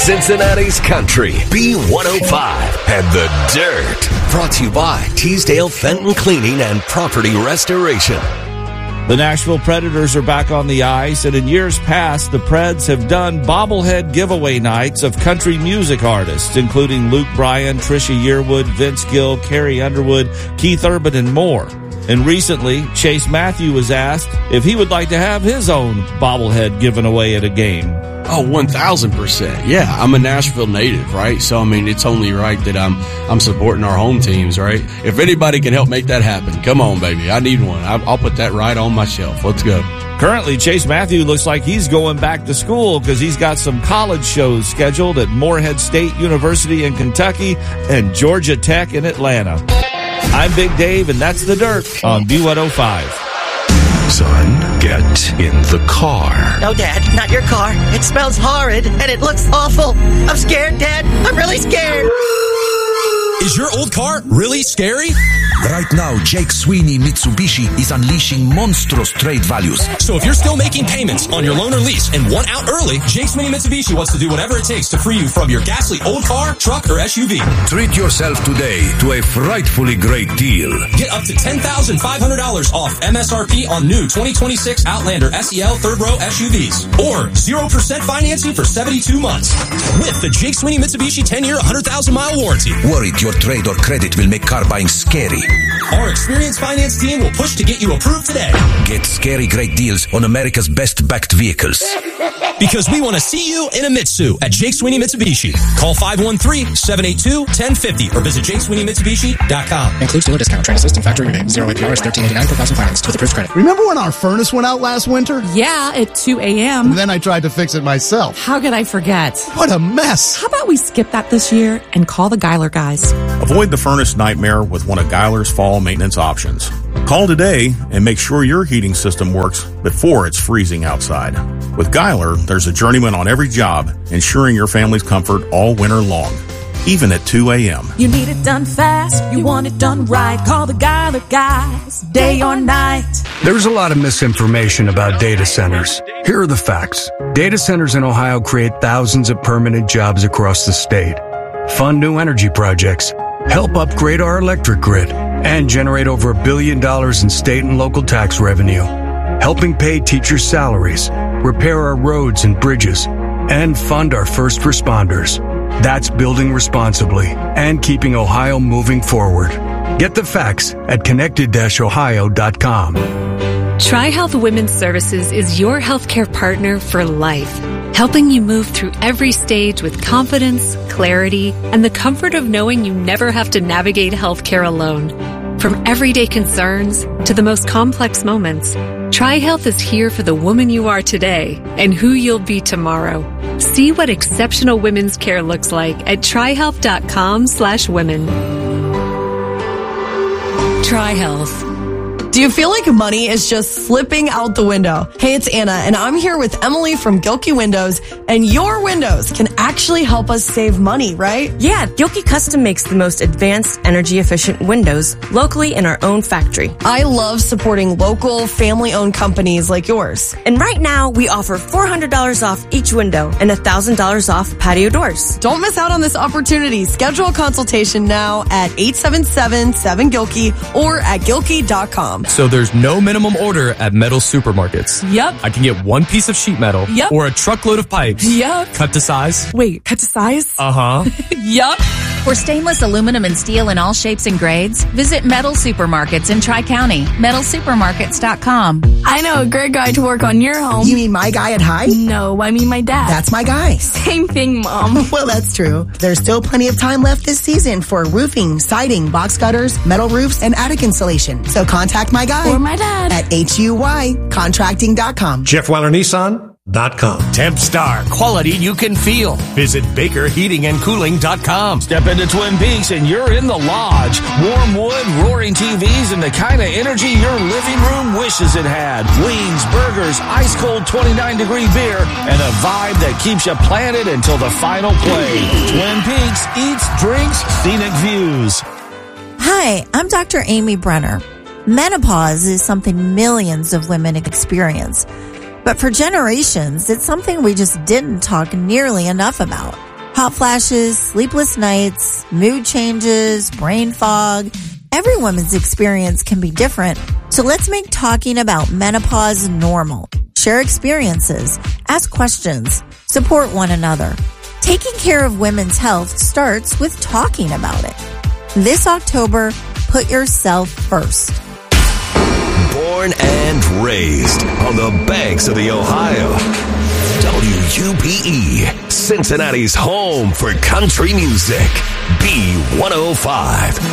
Cincinnati's Country, B105, and The Dirt. Brought to you by Teasdale Fenton Cleaning and Property Restoration. The Nashville Predators are back on the ice, and in years past, the Preds have done bobblehead giveaway nights of country music artists, including Luke Bryan, Trisha Yearwood, Vince Gill, Carrie Underwood, Keith Urban, and more. And recently, Chase Matthew was asked if he would like to have his own bobblehead given away at a game. Oh, 1,000%. Yeah, I'm a Nashville native, right? So, I mean, it's only right that I'm supporting our home teams, right? If anybody can help make that happen, come on, baby. I need one. I'll put that right on my shelf. Let's go. Currently, Chase Matthew looks like he's going back to school because he's got some college shows scheduled at Morehead State University in Kentucky and Georgia Tech in Atlanta. I'm Big Dave, and that's The Dirt on B105. Son, get in the car. No, Dad, not your car. It smells horrid, and it looks awful. I'm scared, Dad. I'm really scared. Is your old car really scary? Right now, Jake Sweeney Mitsubishi is unleashing monstrous trade values. So if you're still making payments on your loan or lease and want out early, Jake Sweeney Mitsubishi wants to do whatever it takes to free you from your ghastly old car, truck, or SUV. Treat yourself today to a frightfully great deal. Get up to $10,500 off MSRP on new 2026 Outlander SEL third row SUVs. Or 0% financing for 72 months. With the Jake Sweeney Mitsubishi 10-year, 100,000-mile warranty. Worried your trade or credit will make car buying scary? Our experienced finance team will push to get you approved today. Get scary great deals on America's best-backed vehicles. Because we want to see you in a Mitsu at Jake Sweeney Mitsubishi. Call 513-782-1050 or visit JakeSweeneyMitsubishi.com. Includes dealer discount, trade assist, and factory rebate. 0 APR is $13.89 per thousand financed with approved credit. Remember when our furnace went out last winter? Yeah, at 2 a.m. And then I tried to fix it myself. How could I forget? What a mess. How about we skip that this year and call the Geiler guys? Avoid the furnace nightmare with one of Geiler's fall maintenance options. Call today and make sure your heating system works before it's freezing outside. With Geiler, there's a journeyman on every job, ensuring your family's comfort all winter long, even at 2 a.m. You need it done fast, you want it done right. Call the Geiler guys, day or night. There's a lot of misinformation about data centers. Here are the facts. Data centers in Ohio create thousands of permanent jobs across the state, fund new energy projects, help upgrade our electric grid, and generate over $1 billion in state and local tax revenue, helping pay teachers' salaries, repair our roads and bridges, and fund our first responders. That's building responsibly and keeping Ohio moving forward. Get the facts at connected-ohio.com. TriHealth Women's Services is your healthcare partner for life, helping you move through every stage with confidence, clarity, and the comfort of knowing you never have to navigate healthcare alone. From everyday concerns to the most complex moments, TriHealth is here for the woman you are today and who you'll be tomorrow. See what exceptional women's care looks like at TriHealth.com/women. TriHealth. Do you feel like money is just slipping out the window? Hey, it's Anna, and I'm here with Emily from Gilkey Windows, and your windows can actually help us save money, right? Yeah, Gilkey Custom makes the most advanced, energy-efficient windows locally in our own factory. I love supporting local, family-owned companies like yours. And right now, we offer $400 off each window and $1,000 off patio doors. Don't miss out on this opportunity. Schedule a consultation now at 877-7-GILKEY or at Gilkey.com. So there's no minimum order at metal supermarkets. Yep. I can get one piece of sheet metal. Yep. Or a truckload of pipes. Yep. Cut to size. Wait, cut to size? Uh-huh. Yup. For stainless aluminum and steel in all shapes and grades, visit Metal Supermarkets in Tri-County. MetalSupermarkets.com. I know a great guy to work on your home. You mean my guy at High? No, I mean my dad. That's my guy. Same thing, Mom. Well, that's true. There's still plenty of time left this season for roofing, siding, box gutters, metal roofs, and attic insulation. So contact my guy. Or my dad. At HUYcontracting.com. Jeff Weiler Nissan.com. Tempstar, quality you can feel. Visit BakerHeatingandCooling.com. Step into Twin Peaks and you're in the lodge. Warm wood, roaring TVs, and the kind of energy your living room wishes it had. Wings, burgers, ice cold 29-degree beer, and a vibe that keeps you planted until the final play. Twin Peaks eats, drinks, scenic views. Hi, I'm Dr. Amy Brenner. Menopause is something millions of women experience. But for generations, it's something we just didn't talk nearly enough about. Hot flashes, sleepless nights, mood changes, brain fog. Every woman's experience can be different, so let's make talking about menopause normal. Share experiences, ask questions, support one another. Taking care of women's health starts with talking about it. This October, put yourself first. Born and raised on the banks of the Ohio. WUPE, Cincinnati's home for country music. B105.